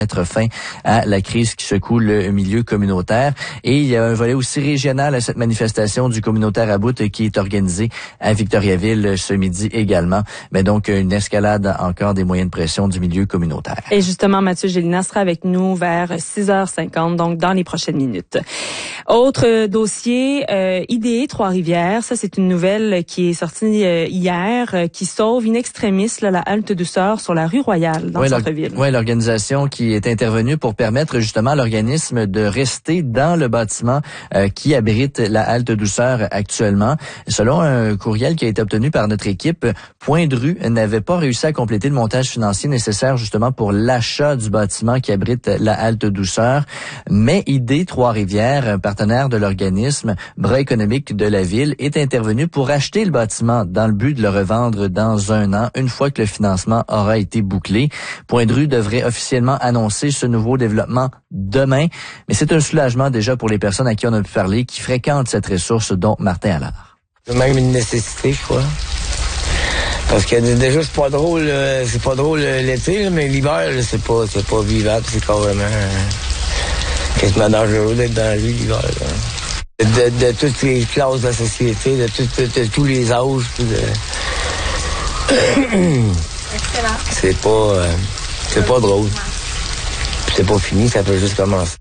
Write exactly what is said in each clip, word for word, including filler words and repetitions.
mettre fin à la crise qui secoue le milieu communautaire. Et il y a un volet aussi régional à cette manifestation du communautaire à bout qui est organisée à Victoriaville ce midi également. Mais donc, une escalade encore des moyens de pression du milieu communautaire. Et justement, Mathieu Gélina sera avec nous vers six heures cinquante, donc dans les prochaines minutes. Autre dossier, euh, I D E Trois-Rivières. Ça, c'est une nouvelle qui est sortie euh, hier, euh, qui sauve in extremis là, la halte douceur sur la rue Royale, dans oui, le centre-ville. Oui, l'organisation qui est intervenue pour permettre justement à l'organisme de rester dans le bâtiment euh, qui abrite la halte douceur actuellement. Selon un courriel qui a été obtenu par notre équipe, Point de Rue n'avait pas réussi à compléter le montage financier nécessaire justement pour l'achat du bâtiment qui abrite la halte douceur. Mais I D E Trois-Rivières, partenaire de l'organisme, bras économique de la ville, est intervenu pour acheter le bâtiment dans le but de le revendre dans un an, une fois que le financement aura été bouclé. Point de Rue devrait officiellement annoncer ce nouveau développement demain, mais c'est un soulagement déjà pour les personnes à qui on a pu parler, qui fréquentent cette ressource, dont Martin Allard. C'est même une nécessité, quoi. Parce que déjà, c'est pas drôle, c'est pas drôle l'été, mais l'hiver, c'est pas, c'est pas vivable, c'est carrément, quasiment dangereux d'être dans la rue l'hiver, là. De, de toutes les classes de la société, de, tout, de, de tous les âges. De... Excellent. C'est pas, euh, c'est pas drôle. Puis c'est pas fini, ça peut juste commencer.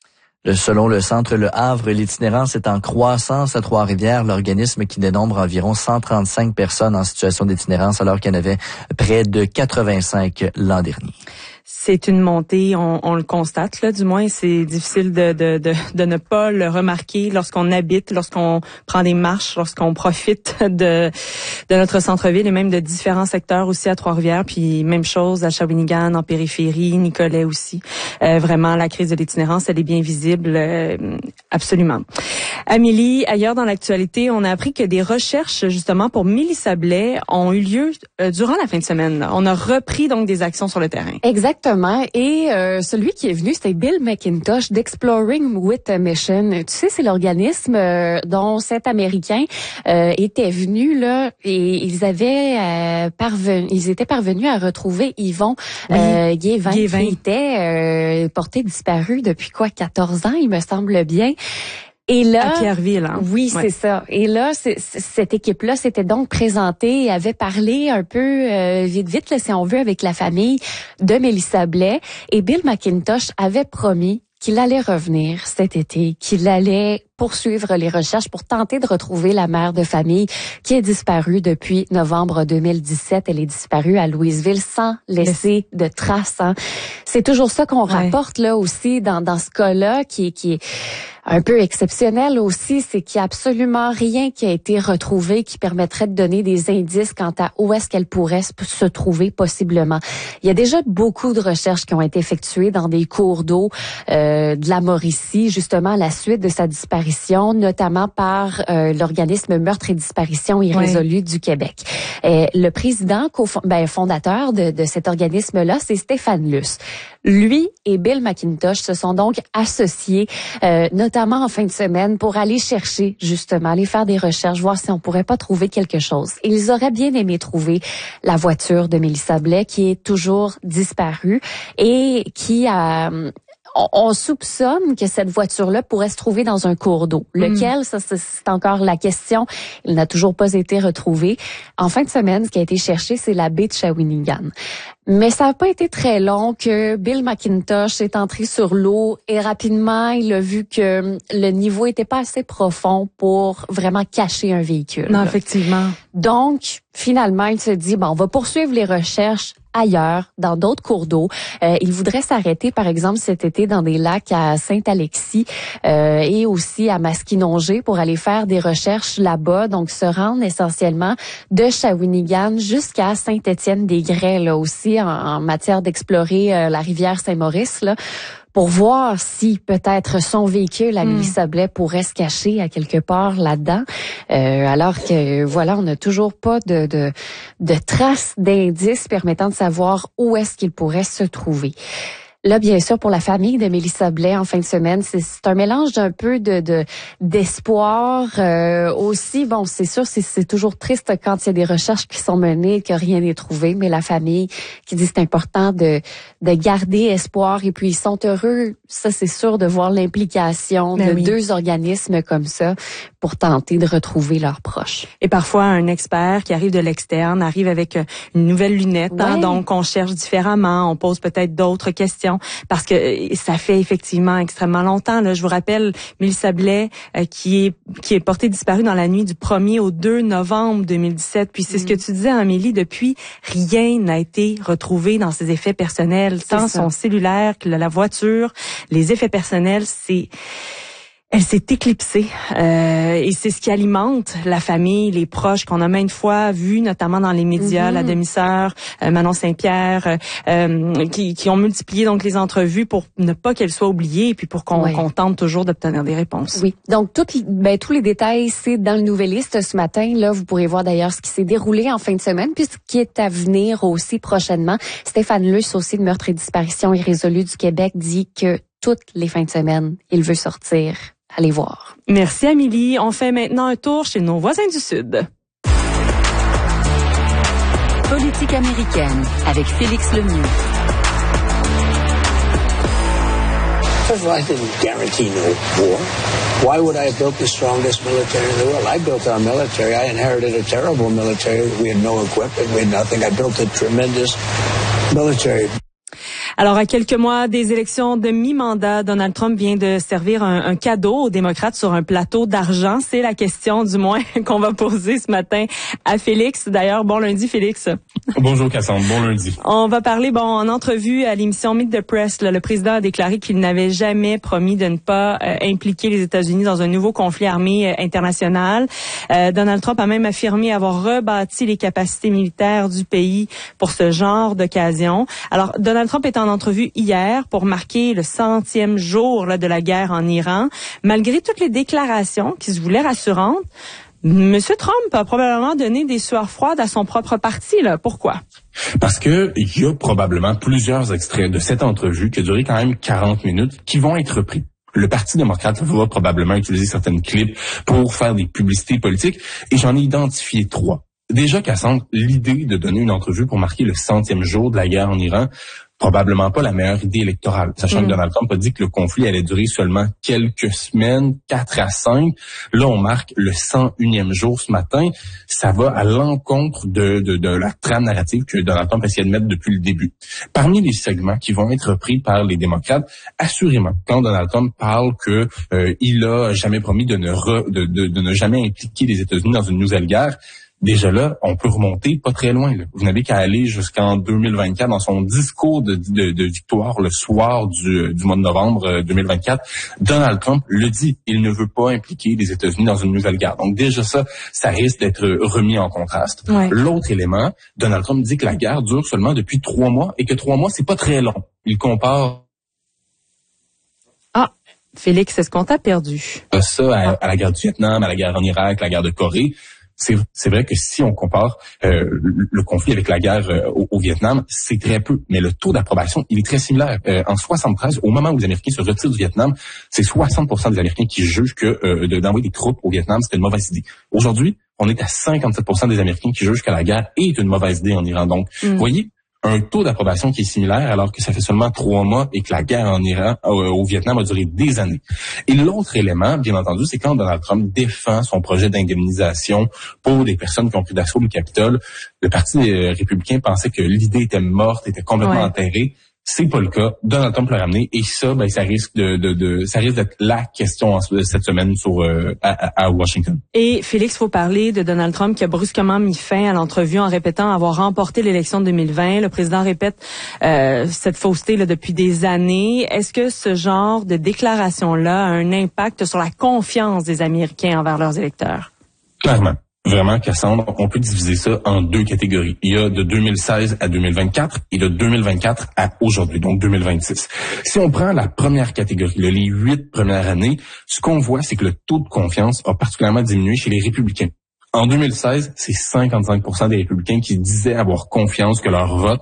Selon le centre Le Havre, l'itinérance est en croissance à Trois-Rivières, l'organisme qui dénombre environ cent trente-cinq personnes en situation d'itinérance alors qu'il y en avait près de quatre-vingt-cinq l'an dernier. C'est une montée, on, on le constate là, du moins c'est difficile de, de, de, de ne pas le remarquer lorsqu'on habite, lorsqu'on prend des marches, lorsqu'on profite de, de notre centre-ville et même de différents secteurs aussi à Trois-Rivières, puis même chose à Shawinigan, en périphérie, Nicolet aussi. Euh, vraiment, la crise de l'itinérance, elle est bien visible, euh, absolument. Amélie, ailleurs dans l'actualité, on a appris que des recherches justement pour Mélissa Blais ont eu lieu euh, durant la fin de semaine. On a repris donc des actions sur le terrain. Exactement. Et euh, celui qui est venu, c'était Bill McIntosh d'Exploring with a Mission. Tu sais, c'est l'organisme euh, dont cet Américain euh, était venu là et ils avaient euh, parvenu, ils étaient parvenus à retrouver Yvon oui. euh, Guévin, Guévin, qui était euh, porté disparu depuis quoi, quatorze ans, il me semble bien. Et là, à Pierreville, hein? Oui, ouais. C'est ça. Et là, c'est, cette équipe-là s'était donc présentée et avait parlé un peu euh, vite, vite, là, si on veut, avec la famille de Mélissa Blais. Et Bill McIntosh avait promis qu'il allait revenir cet été, qu'il allait poursuivre les recherches pour tenter de retrouver la mère de famille qui est disparue depuis novembre deux mille dix-sept. Elle est disparue à Louisville sans laisser de traces. Hein. C'est toujours ça qu'on ouais. rapporte là aussi dans, dans ce cas-là qui est, qui est un peu exceptionnel aussi, c'est qu'il n'y a absolument rien qui a été retrouvé qui permettrait de donner des indices quant à où est-ce qu'elle pourrait se trouver possiblement. Il y a déjà beaucoup de recherches qui ont été effectuées dans des cours d'eau euh, de la Mauricie, justement à la suite de sa disparition, notamment par euh, l'organisme Meurtres et Disparitions Irrésolues oui. du Québec. Et le président, ben, fondateur de, de cet organisme-là, c'est Stéphane Luce. Lui et Bill McIntosh se sont donc associés, euh, notamment en fin de semaine, pour aller chercher, justement, aller faire des recherches, voir si on pourrait pas trouver quelque chose. Ils auraient bien aimé trouver la voiture de Mélissa Blais, qui est toujours disparue et qui a... On soupçonne que cette voiture-là pourrait se trouver dans un cours d'eau. Lequel, mm. ça, c'est encore la question. Il n'a toujours pas été retrouvé. En fin de semaine, ce qui a été cherché, c'est la baie de Shawinigan. Mais ça n'a pas été très long que Bill McIntosh est entré sur l'eau et rapidement, il a vu que le niveau était pas assez profond pour vraiment cacher un véhicule. Non, effectivement. Donc, finalement, il se dit, bon, on va poursuivre les recherches ailleurs, dans d'autres cours d'eau. Euh, il voudrait s'arrêter, par exemple, cet été dans des lacs à Saint-Alexis euh, et aussi à Masquinongé pour aller faire des recherches là-bas. Donc, se rendre essentiellement de Shawinigan jusqu'à Saint-Étienne-des-Grès, là aussi, en, en matière d'explorer euh, la rivière Saint-Maurice, là, pour voir si peut-être son véhicule à Mélissa Blais pourrait se cacher à quelque part là-dedans. Euh, alors que, voilà, on n'a toujours pas de, de, de traces d'indices permettant de savoir où est-ce qu'il pourrait se trouver. Là, bien sûr, pour la famille de Mélissa Blais en fin de semaine, c'est, c'est un mélange d'un peu de, de d'espoir. Euh, aussi, bon, c'est sûr, c'est, c'est toujours triste quand il y a des recherches qui sont menées et que rien n'est trouvé, mais la famille qui dit que c'est important de, de garder espoir et puis ils sont heureux, ça c'est sûr, de voir l'implication Mais de oui. deux organismes comme ça pour tenter de retrouver leurs proches. Et parfois, un expert qui arrive de l'externe arrive avec une nouvelle lunette, Ouais. hein, donc on cherche différemment, on pose peut-être d'autres questions, parce que ça fait effectivement extrêmement longtemps. Là, je vous rappelle, Mélissa Blais, euh, qui est qui est portée disparue dans la nuit du premier au deux novembre deux mille dix-sept. Puis c'est mm. ce que tu disais, Amélie, depuis, rien n'a été retrouvé dans ses effets personnels, tant son cellulaire que la voiture. Les effets personnels, c'est... Elle s'est éclipsée euh, et c'est ce qui alimente la famille, les proches qu'on a maintes fois vus, notamment dans les médias, mm-hmm. la demi-sœur euh, Manon Saint-Pierre, euh, qui, qui ont multiplié donc les entrevues pour ne pas qu'elle soit oubliée et puis pour qu'on, ouais. qu'on tente toujours d'obtenir des réponses. Oui, donc tout, ben, tous les détails, c'est dans le Nouvelliste ce matin. Là, vous pourrez voir d'ailleurs ce qui s'est déroulé en fin de semaine puis ce qui est à venir aussi prochainement. Stéphane Luce, aussi de Meurtre et disparition irrésolue du Québec, dit que toutes les fins de semaine, il veut sortir. Allez voir. Merci Amélie. On fait maintenant un tour chez nos voisins du Sud. Politique américaine avec Félix Lemieux. First of all, I didn't guarantee no war. Why would I have built the strongest military in the world? I built our military. I inherited a terrible military. We had no equipment. We had nothing. I built a tremendous military. Alors, à quelques mois des élections de mi-mandat, Donald Trump vient de servir un, un cadeau aux démocrates sur un plateau d'argent. C'est la question, du moins, qu'on va poser ce matin à Félix. D'ailleurs, bon lundi, Félix. Bonjour, Cassandre. Bon lundi. On va parler, bon, en entrevue à l'émission Meet the Press, là, le président a déclaré qu'il n'avait jamais promis de ne pas euh, impliquer les États-Unis dans un nouveau conflit armé euh, international. Euh, Donald Trump a même affirmé avoir rebâti les capacités militaires du pays pour ce genre d'occasion. Alors, Donald Trump est en entrevue hier pour marquer le centième jour là, de la guerre en Iran. Malgré toutes les déclarations qui se voulaient rassurantes, M. Trump a probablement donné des sueurs froides à son propre parti. Là. Pourquoi? Parce que il y a probablement plusieurs extraits de cette entrevue qui a duré quand même quarante minutes qui vont être pris. Le Parti démocrate va probablement utiliser certaines clips pour faire des publicités politiques et j'en ai identifié trois. Déjà, Cassandre, l'idée de donner une entrevue pour marquer le centième jour de la guerre en Iran, probablement pas la meilleure idée électorale. Sachant mmh. que Donald Trump a dit que le conflit allait durer seulement quelques semaines, quatre à cinq. Là, on marque le cent unième jour ce matin. Ça va à l'encontre de, de, de la trame narrative que Donald Trump essayait de mettre depuis le début. Parmi les segments qui vont être pris par les démocrates, assurément, quand Donald Trump parle que euh, il a jamais promis de ne, re, de, de, de ne jamais impliquer les États-Unis dans une nouvelle guerre, déjà là, on peut remonter pas très loin. Là. Vous n'avez qu'à aller jusqu'en deux mille vingt-quatre dans son discours de, de, de victoire le soir du, du mois de novembre deux mille vingt-quatre. Donald Trump le dit, il ne veut pas impliquer les États-Unis dans une nouvelle guerre. Donc déjà ça, ça risque d'être remis en contraste. Ouais. L'autre élément, Donald Trump dit que la guerre dure seulement depuis trois mois et que trois mois, c'est pas très long. Il compare... Ah, Félix, est-ce qu'on t'a perdu? Ça à, à la guerre du Vietnam, à la guerre en Irak, la guerre de Corée. C'est, c'est vrai que si on compare euh, le conflit avec la guerre euh, au, au Vietnam, c'est très peu. Mais le taux d'approbation, il est très similaire. Euh, en soixante-treize, au moment où les Américains se retirent du Vietnam, c'est soixante pour cent des Américains qui jugent que euh, de, d'envoyer des troupes au Vietnam, c'était une mauvaise idée. Aujourd'hui, on est à cinquante-sept pour cent des Américains qui jugent que la guerre est une mauvaise idée en Iran. Donc, mm. vous voyez, un taux d'approbation qui est similaire alors que ça fait seulement trois mois et que la guerre en Iran, euh, au Vietnam a duré des années. Et l'autre élément, bien entendu, c'est quand Donald Trump défend son projet d'indemnisation pour des personnes qui ont pris d'assaut le Capitole. Le Parti républicain pensait que l'idée était morte, était complètement ouais. enterrée. C'est pas le cas. Donald Trump l'a ramené et ça, ben, ça risque de, de, de, ça risque d'être la question cette semaine sur euh, à, à Washington. Et Félix, faut parler de Donald Trump qui a brusquement mis fin à l'entrevue en répétant avoir remporté l'élection de deux mille vingt. Le président répète euh, cette fausseté là depuis des années. Est-ce que ce genre de déclaration-là a un impact sur la confiance des Américains envers leurs électeurs? Clairement. Vraiment, Cassandre, on peut diviser ça en deux catégories. Il y a de deux mille seize à deux mille vingt-quatre et de deux mille vingt-quatre à aujourd'hui, donc deux mille vingt-six. Si on prend la première catégorie, là, les huit premières années, ce qu'on voit, c'est que le taux de confiance a particulièrement diminué chez les républicains. En deux mille seize, c'est cinquante-cinq pour cent des républicains qui disaient avoir confiance que leur vote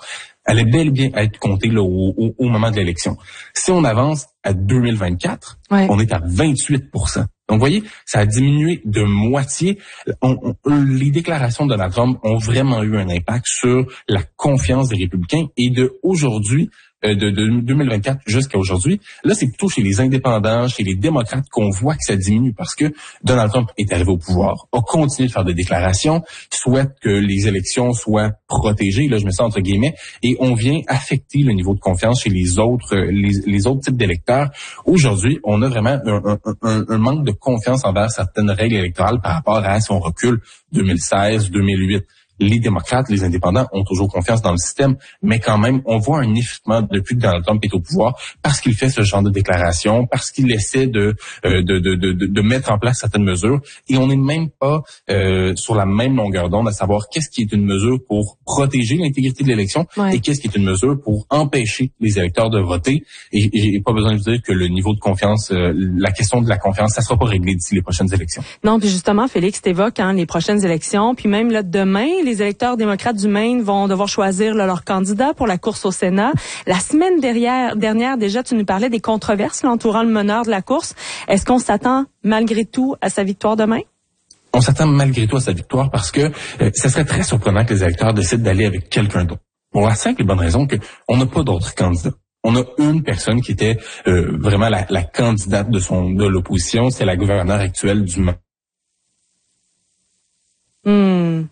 allait bel et bien être comptée là, au, au, au moment de l'élection. Si on avance à deux mille vingt-quatre, ouais. on est à vingt-huit pour cent. Donc, vous voyez, ça a diminué de moitié. On, on, les déclarations de Donald Trump ont vraiment eu un impact sur la confiance des républicains. Et de aujourd'hui, euh, de, de deux mille vingt-quatre jusqu'à aujourd'hui, là, c'est plutôt chez les indépendants, chez les démocrates qu'on voit que ça diminue parce que Donald Trump est arrivé au pouvoir, a continué de faire des déclarations, souhaite que les élections soient protégées, là, je mets ça entre guillemets, et on vient affecter le niveau de confiance chez les autres, les, les autres types d'électeurs. Aujourd'hui, on a vraiment un, un, un, un manque de confiance envers certaines règles électorales par rapport à son recul deux mille seize, deux mille huit. Les démocrates, les indépendants ont toujours confiance dans le système, mais quand même, on voit un effritement depuis que Donald Trump est au pouvoir parce qu'il fait ce genre de déclaration, parce qu'il essaie de, euh, de, de, de, de mettre en place certaines mesures, et on n'est même pas euh, sur la même longueur d'onde à savoir qu'est-ce qui est une mesure pour protéger l'intégrité de l'élection ouais. et qu'est-ce qui est une mesure pour empêcher les électeurs de voter. Et j'ai pas besoin de vous dire que le niveau de confiance, euh, la question de la confiance, ça sera pas réglé d'ici les prochaines élections. Non, puis justement, Félix, t'évoques hein, les prochaines élections, puis même là demain, les électeurs démocrates du Maine vont devoir choisir là, leur candidat pour la course au Sénat. La semaine dernière, dernière déjà, tu nous parlais des controverses là, entourant le meneur de la course. Est-ce qu'on s'attend malgré tout à sa victoire demain? On s'attend malgré tout à sa victoire parce que euh, ça serait très surprenant que les électeurs décident d'aller avec quelqu'un d'autre. Pour la simple et bonne raison qu'on n'a pas d'autres candidats. On a une personne qui était euh, vraiment la, la candidate de son de l'opposition, c'est la gouverneure actuelle du Maine. Hmm.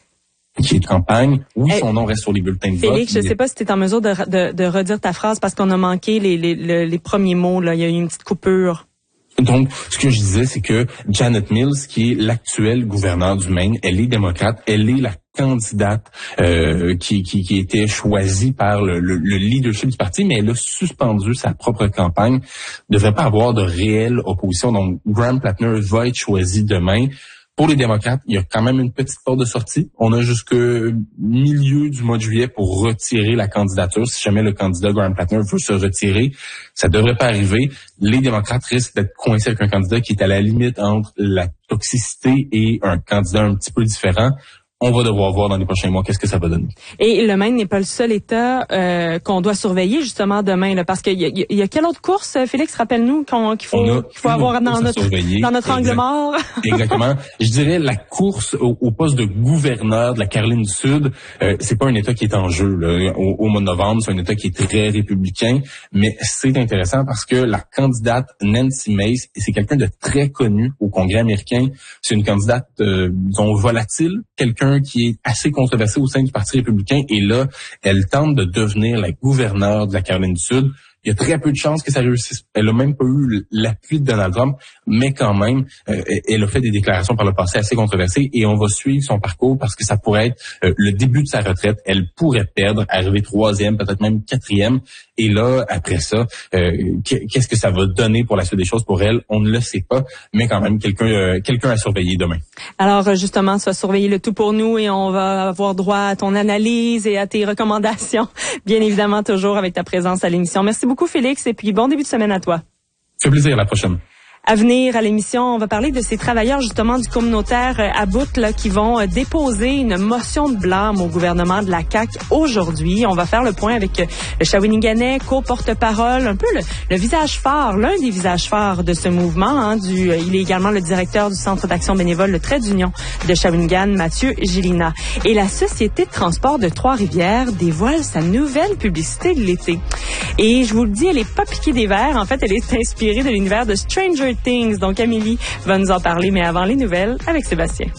Qui est de campagne. Oui, son nom reste sur les bulletins de Félix, vote. Félix, je ne sais pas si tu es en mesure de, de, de redire ta phrase parce qu'on a manqué les, les, les, les premiers mots. Là. Il y a eu une petite coupure. Donc, ce que je disais, c'est que Janet Mills, qui est l'actuelle gouverneure du Maine, elle est démocrate, elle est la candidate euh, qui, qui, qui était choisie par le, le, le leadership du parti, mais elle a suspendu sa propre campagne. Ne devrait pas avoir de réelle opposition. Donc, Graham Plattner va être choisi demain. Pour les démocrates, il y a quand même une petite porte de sortie. On a jusqu'au milieu du mois de juillet pour retirer la candidature. Si jamais le candidat Graham Plattner veut se retirer, ça devrait pas arriver. Les démocrates risquent d'être coincés avec un candidat qui est à la limite entre la toxicité et un candidat un petit peu différent. On va devoir voir dans les prochains mois qu'est-ce que ça va donner. Et le Maine n'est pas le seul État euh, qu'on doit surveiller justement demain, là, parce qu'il y a, il y a quelle autre course, Félix, rappelle-nous, qu'on, qu'il faut, qu'il faut avoir dans notre, dans notre angle mort? Exactement. Je dirais la course au, au poste de gouverneur de la Caroline du Sud, euh, c'est pas un État qui est en jeu là, au, au mois de novembre, c'est un État qui est très républicain, mais c'est intéressant parce que la candidate Nancy Mace, c'est quelqu'un de très connu au Congrès américain, c'est une candidate, euh, disons, volatile, quelqu'un qui est assez controversé au sein du Parti républicain, et là, elle tente de devenir la gouverneure de la Caroline du Sud. Il y a très peu de chances que ça réussisse. Elle a même pas eu l'appui de Donald Trump, mais quand même, euh, elle a fait des déclarations par le passé assez controversées, et on va suivre son parcours parce que ça pourrait être euh, le début de sa retraite. Elle pourrait perdre, arriver troisième, peut-être même quatrième, et là, après ça, euh, qu'est-ce que ça va donner pour la suite des choses pour elle? On ne le sait pas, mais quand même, quelqu'un euh, quelqu'un à surveiller demain. Alors, justement, tu vas surveiller le tout pour nous et on va avoir droit à ton analyse et à tes recommandations, bien évidemment, toujours avec ta présence à l'émission. Merci beaucoup, Félix, et puis bon début de semaine à toi. Ça fait plaisir, à la prochaine. À venir à l'émission, on va parler de ces travailleurs justement du communautaire à bout là, qui vont déposer une motion de blâme au gouvernement de la C A Q aujourd'hui. On va faire le point avec le Shawiniganais, co-porte-parole, un peu le, le visage phare, l'un des visages phares de ce mouvement. Hein, du, il est également le directeur du Centre d'action bénévole, le Trait d'Union de Shawinigan, Mathieu Gélina. Et la Société de transport de Trois-Rivières dévoile sa nouvelle publicité de l'été. Et je vous le dis, elle est pas piquée des verres. En fait, elle est inspirée de l'univers de Stranger Things. Donc, Amélie va nous en parler, mais avant les nouvelles, avec Sébastien.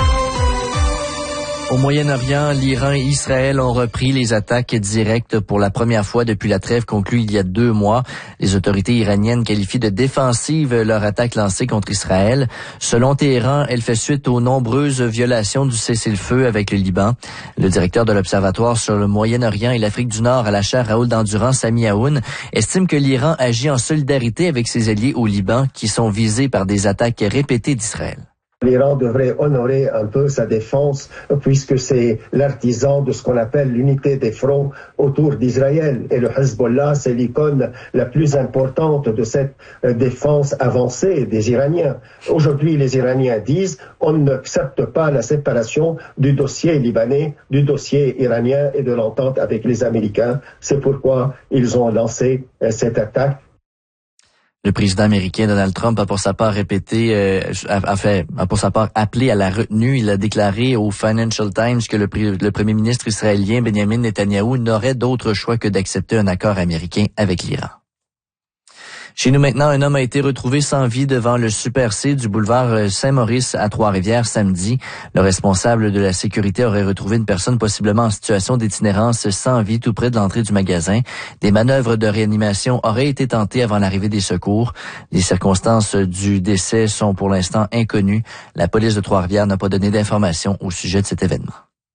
Au Moyen-Orient, l'Iran et Israël ont repris les attaques directes pour la première fois depuis la trêve conclue il y a deux mois. Les autorités iraniennes qualifient de défensive leur attaque lancée contre Israël. Selon Téhéran, elle fait suite aux nombreuses violations du cessez-le-feu avec le Liban. Le directeur de l'Observatoire sur le Moyen-Orient et l'Afrique du Nord à la chaire Raoul d'Endurance, Sami Aoun, estime que l'Iran agit en solidarité avec ses alliés au Liban qui sont visés par des attaques répétées d'Israël. L'Iran devrait honorer un peu sa défense puisque c'est l'artisan de ce qu'on appelle l'unité des fronts autour d'Israël. Et le Hezbollah, c'est l'icône la plus importante de cette défense avancée des Iraniens. Aujourd'hui, les Iraniens disent on n'accepte pas la séparation du dossier libanais, du dossier iranien et de l'entente avec les Américains. C'est pourquoi ils ont lancé cette attaque. Le président américain Donald Trump a pour sa part répété, euh, a, a fait, a pour sa part appelé à la retenue. Il a déclaré au Financial Times que le, le premier ministre israélien Benjamin Netanyahou n'aurait d'autre choix que d'accepter un accord américain avec l'Iran. Chez nous maintenant, un homme a été retrouvé sans vie devant le Super C du boulevard Saint-Maurice à Trois-Rivières samedi. Le responsable de la sécurité aurait retrouvé une personne possiblement en situation d'itinérance sans vie tout près de l'entrée du magasin. Des manœuvres de réanimation auraient été tentées avant l'arrivée des secours. Les circonstances du décès sont pour l'instant inconnues. La police de Trois-Rivières n'a pas donné d'informations au sujet de cet événement.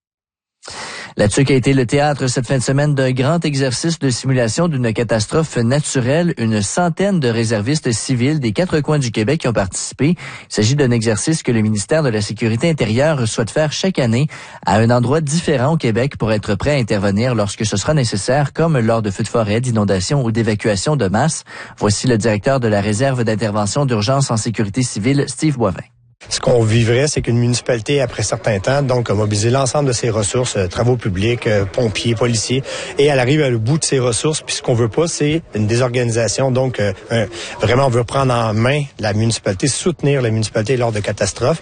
La Tuque a été le théâtre cette fin de semaine d'un grand exercice de simulation d'une catastrophe naturelle. Une centaine de réservistes civils des quatre coins du Québec qui ont participé. Il s'agit d'un exercice que le ministère de la Sécurité intérieure souhaite faire chaque année à un endroit différent au Québec pour être prêt à intervenir lorsque ce sera nécessaire, comme lors de feux de forêt, d'inondations ou d'évacuations de masse. Voici le directeur de la réserve d'intervention d'urgence en sécurité civile, Steve Boivin. Ce qu'on vivrait, c'est qu'une municipalité, après certain temps, donc, a mobilisé l'ensemble de ses ressources, euh, travaux publics, euh, pompiers, policiers, et elle arrive à le bout de ses ressources. Puis ce qu'on veut pas, c'est une désorganisation. Donc, euh, euh, vraiment, on veut prendre en main la municipalité, soutenir la municipalité lors de catastrophes.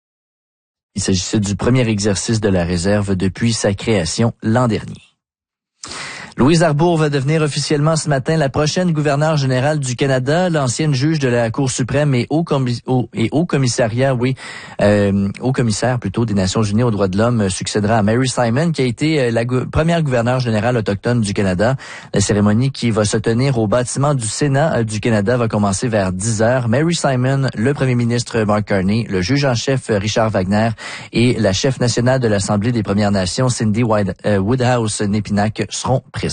Il s'agissait du premier exercice de la réserve depuis sa création l'an dernier. Louise Arbour va devenir officiellement ce matin la prochaine gouverneure générale du Canada. L'ancienne juge de la Cour suprême et haut, commis- haut, et haut commissariat, oui, euh, haut commissaire plutôt des Nations unies aux droits de l'homme succédera à Mary Simon, qui a été la go- première gouverneure générale autochtone du Canada. La cérémonie qui va se tenir au bâtiment du Sénat du Canada va commencer vers dix heures. Mary Simon, le premier ministre Mark Carney, le juge en chef Richard Wagner et la chef nationale de l'Assemblée des Premières Nations Cindy Woodhouse-Népinac seront présents.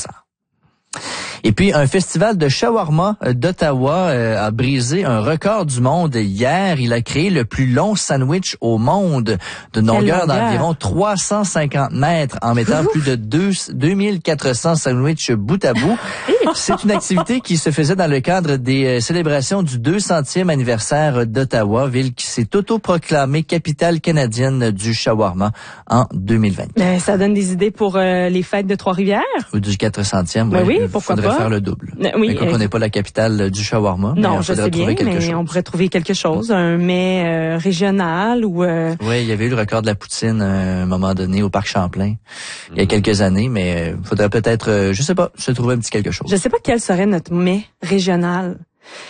Et puis, un festival de shawarma d'Ottawa euh, a brisé un record du monde hier. Il a créé le plus long sandwich au monde, d'une longueur d'environ trois cent cinquante mètres, en mettant plus de deux mille quatre cents sandwichs bout à bout. C'est une activité qui se faisait dans le cadre des célébrations du deux centième anniversaire d'Ottawa, ville qui s'est autoproclamée capitale canadienne du shawarma en deux mille vingt. Ben, ça donne des idées pour euh, les fêtes de Trois-Rivières. Ou du quatre centième, ben oui, oui, pourquoi faudrait pas faire le double. Euh, oui, mais comme euh, on n'est pas la capitale du shawarma, non, on je sais faudrait bien, trouver quelque mais chose. on pourrait trouver quelque chose, un mets euh, régional ou... Euh... Oui, il y avait eu le record de la poutine à un moment donné au Parc Champlain, il y a quelques années, mais il faudrait peut-être, euh, je sais pas, se trouver un petit quelque chose. Je sais pas quel serait notre mets régional.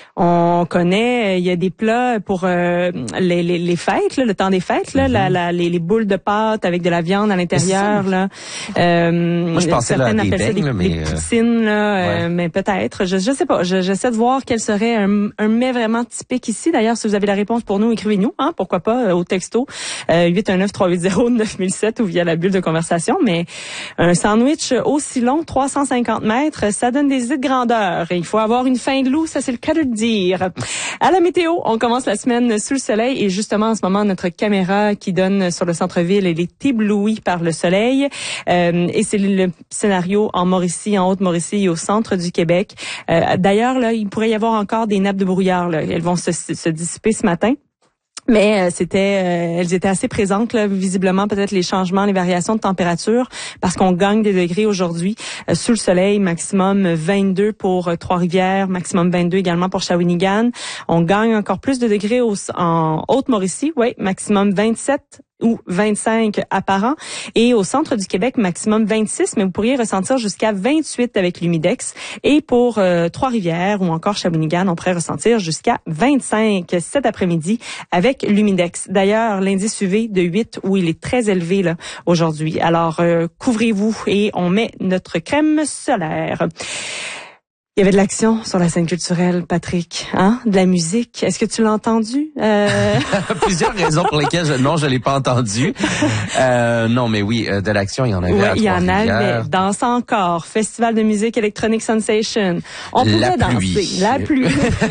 On connaît, il y a des plats pour euh, les, les, les fêtes, là, le temps des fêtes, là, mm-hmm. la, la, les, les boules de pâte avec de la viande à l'intérieur. Là. Euh, Moi, je pensais là, à des beignes, des, là, mais... des poutines, là, ouais. euh, mais peut-être. Je, je sais pas. Je, j'essaie de voir quel serait un, un mets vraiment typique ici. D'ailleurs, si vous avez la réponse pour nous, écrivez-nous. Hein, pourquoi pas, au texto euh, huit un neuf, trois huit zéro, neuf mille sept ou via la bulle de conversation. Mais un sandwich aussi long, trois cent cinquante mètres, ça donne des idées de grandeur. Et il faut avoir une faim de loup, ça c'est le cas de le dire. À la météo, on commence la semaine sous le soleil et justement en ce moment notre caméra qui donne sur le centre-ville elle est éblouie par le soleil euh, et c'est le scénario en Mauricie, en Haute-Mauricie et au centre du Québec. Euh, d'ailleurs là, il pourrait y avoir encore des nappes de brouillard là. Elles vont se, se dissiper ce matin. Mais euh, c'était, euh, elles étaient assez présentes là, visiblement peut-être les changements, les variations de température, parce qu'on gagne des degrés aujourd'hui euh, sous le soleil, maximum vingt-deux pour euh, Trois-Rivières, maximum vingt-deux également pour Shawinigan. On gagne encore plus de degrés au, en Haute-Mauricie, oui, maximum vingt-sept ou vingt-cinq à Parent. Et au centre du Québec, maximum vingt-six, mais vous pourriez ressentir jusqu'à vingt-huit avec l'humidex. Et pour euh, Trois-Rivières ou encore Shawinigan, on pourrait ressentir jusqu'à vingt-cinq cet après-midi avec l'humidex. D'ailleurs, l'indice U V de huit, où il est très élevé là aujourd'hui. Alors, euh, couvrez-vous et on met notre crème solaire. Il y avait de l'action sur la scène culturelle, Patrick, hein? De la musique. Est-ce que tu l'as entendu? Euh... Plusieurs raisons pour lesquelles je, non, je l'ai pas entendu. Euh, non, mais oui, de l'action, il y en avait ouais, à il y en avait. Danse encore, Festival de musique électronique Sensation. On la pouvait pluie. danser. La pluie.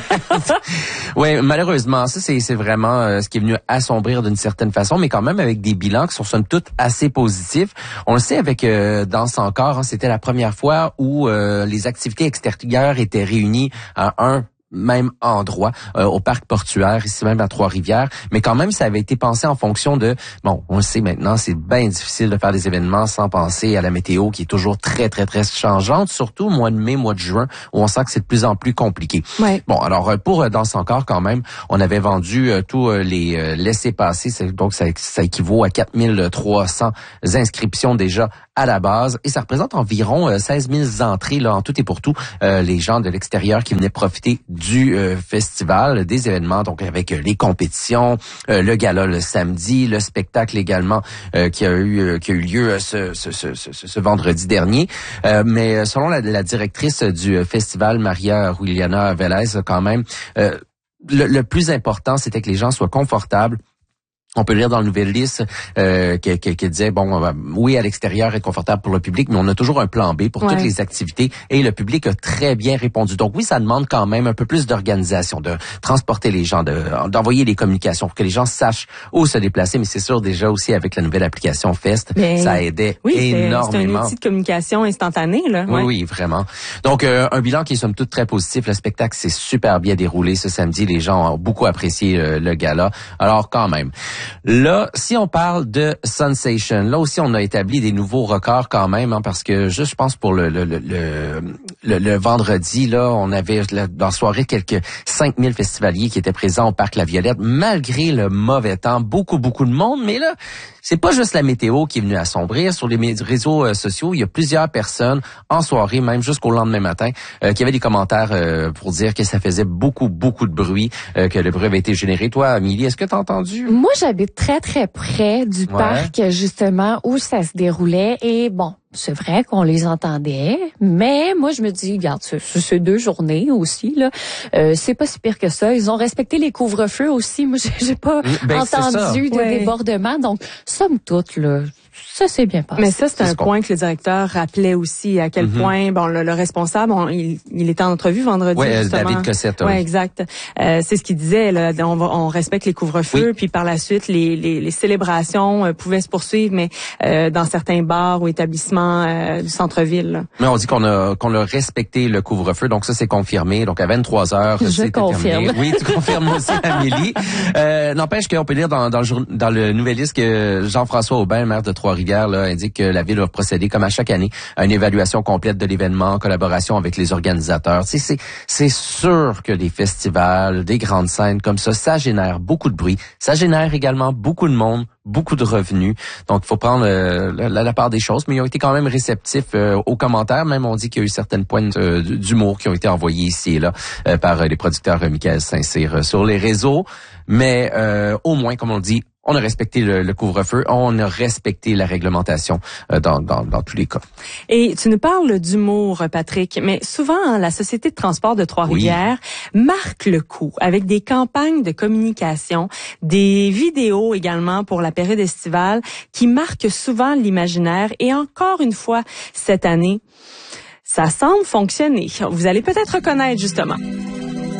Oui, malheureusement, ça c'est c'est vraiment euh, ce qui est venu assombrir d'une certaine façon, mais quand même avec des bilans qui sont somme toute assez positifs. On le sait avec euh, Danse encore, hein, c'était la première fois où euh, les activités extérieures étaient réunis à un même endroit, euh, au parc portuaire, ici même à Trois-Rivières. Mais quand même, ça avait été pensé en fonction de... Bon, on le sait maintenant, c'est bien difficile de faire des événements sans penser à la météo qui est toujours très, très, très changeante, surtout au mois de mai, mois de juin, où on sent que c'est de plus en plus compliqué. Ouais. Bon, alors, pour euh, Danse encore, quand même, on avait vendu euh, tous euh, les euh, laissez-passer, donc ça, ça équivaut à quatre mille trois cents inscriptions déjà à la base, et ça représente environ euh, seize mille entrées, là, en tout et pour tout, euh, les gens de l'extérieur qui venaient profiter du euh, festival, des événements, donc avec euh, les compétitions, euh, le gala le samedi, le spectacle également euh, qui a eu euh, qui a eu lieu euh, ce, ce, ce, ce, ce vendredi dernier. Euh, mais selon la, la directrice du festival, Maria Juliana Velez, quand même, euh, le, le plus important, c'était que les gens soient confortables. On peut lire dans le Nouvelle Liste euh, qui, qui, qui disait, bon, euh, oui, à l'extérieur, être confortable pour le public, mais on a toujours un plan B pour ouais. toutes les activités et le public a très bien répondu. Donc oui, ça demande quand même un peu plus d'organisation, de transporter les gens, de, d'envoyer les communications pour que les gens sachent où se déplacer. Mais c'est sûr, déjà aussi avec la nouvelle application Fest, mais ça aidait oui, énormément. C'est un outil de communication instantané, là. Oui, ouais. oui, vraiment. Donc, euh, un bilan qui est somme toute très positif. Le spectacle s'est super bien déroulé ce samedi. Les gens ont beaucoup apprécié euh, le gala. Alors, quand même... Là, si on parle de Sensation, là aussi on a établi des nouveaux records quand même, hein, parce que juste, je pense pour le le, le le le vendredi, là, on avait dans la soirée quelques cinq mille festivaliers qui étaient présents au Parc La Violette, malgré le mauvais temps, beaucoup beaucoup de monde, mais là, c'est pas juste la météo qui est venue assombrir. Sur les réseaux euh, sociaux, il y a plusieurs personnes en soirée, même jusqu'au lendemain matin, euh, qui avaient des commentaires euh, pour dire que ça faisait beaucoup beaucoup de bruit, euh, que le bruit avait été généré. Toi, Amélie, est-ce que t'as entendu? Moi, j'habite très, très près du ouais. parc, justement, où ça se déroulait. Et bon, c'est vrai qu'on les entendait, mais moi, je me dis, regarde, c'est, c'est deux journées aussi, là. Euh, c'est pas si pire que ça. Ils ont respecté les couvre-feux aussi. Moi, j'ai, j'ai pas ben, entendu de ouais. débordement. Donc, somme toute, là, ça s'est bien passé. Mais ça, c'est, c'est un ce point que le directeur rappelait aussi, à quel mm-hmm. point, bon, le, le responsable, on, il, il était en entrevue vendredi, oui, justement. David Cossette. Oui, oui. exact. Euh, c'est ce qu'il disait, là, on, va, on respecte les couvre-feux, oui. puis par la suite, les, les, les célébrations euh, pouvaient se poursuivre, mais euh, dans certains bars ou établissements euh, du centre-ville. Là. Mais on dit qu'on a qu'on a respecté le couvre-feu, donc ça, c'est confirmé. Donc, à vingt-trois heures, Je c'est confirme. terminé. Oui, tu confirmes aussi, Amélie. Euh, n'empêche qu'on peut lire dans, dans, le, jour, dans le Nouvelliste que Jean-François Aubin, maire de Trois-Rivières, là, indique que la ville va procéder, comme à chaque année, à une évaluation complète de l'événement en collaboration avec les organisateurs. Tu sais, c'est, c'est sûr que des festivals, des grandes scènes comme ça, ça génère beaucoup de bruit. Ça génère également beaucoup de monde, beaucoup de revenus. Donc, il faut prendre euh, la, la part des choses. Mais ils ont été quand même réceptifs euh, aux commentaires. Même, on dit qu'il y a eu certaines pointes euh, d'humour qui ont été envoyées ici et là euh, par euh, les producteurs euh, Michael Saint-Cyr euh, sur les réseaux. Mais euh, au moins, comme on le dit, on a respecté le, le couvre-feu, on a respecté la réglementation euh, dans, dans, dans tous les cas. Et tu nous parles d'humour, Patrick, mais souvent, hein, la Société de transport de Trois-Rivières oui. marque le coup avec des campagnes de communication, des vidéos également pour la période estivale qui marquent souvent l'imaginaire. Et encore une fois, cette année, ça semble fonctionner. Vous allez peut-être reconnaître justement.